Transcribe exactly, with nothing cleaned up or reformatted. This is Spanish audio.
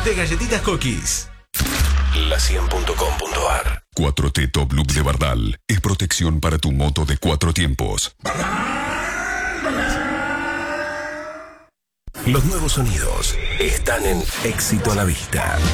de galletitas Cookies. La cien punto com punto ar. cuatro T Top Loop de Bardal es protección para tu moto de cuatro tiempos. Los nuevos sonidos están en Éxito a la Vista.